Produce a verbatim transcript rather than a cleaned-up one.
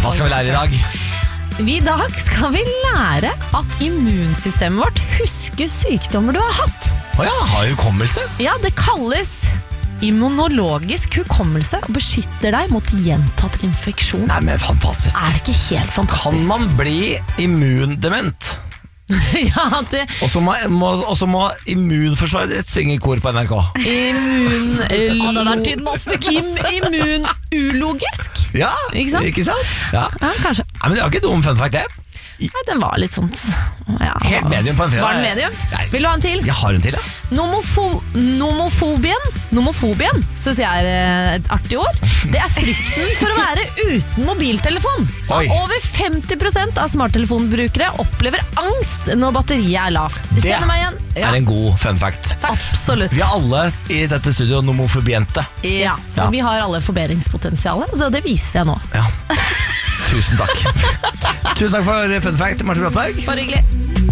Hva skal vi lære i dag? I dag skal vi lære at immunsystemet vårt husker sykdommer du har hatt. Åja, har hukommelse? Ja, det kalles immunologisk hukommelse og beskytter deg mot gjentatt infeksjon. Nei, men fantastisk. Er det ikke helt fantastisk? Kan man bli immundement? Ja, det... Og så må, må, også må immunforsvaret ditt synge i kor på N R K. Immun... Ja, det er gymnastikk. Im, immunulogisk. Ja, Ikke sant? Ikke sant? Ja. Ja, kanskje. Nei, men det var ikke dum fun fact det. Nei, den var litt sånn ja. Helt medium på en fredag. Var den medium? Nei. Vil du ha en til? Jeg har en til, ja. Nomofo nomofobien Nomofobien, synes jeg er eh, et artig ord. Det er frykten for å være uten mobiltelefon. Oi. Og over femti prosent av smarttelefonbrukere opplever angst når batteriet er lavt. Det Kjenner meg igjen? Ja. er en god fun fact. Absolutt. Vi er alle i dette studio nomofobiente. Ja. Ja. Og vi har alle forbedringspotensialet, så det viser jeg nå. Ja. Tusen takk. Tusen takk for fun fact, Martin Brattberg. Bare hyggelig.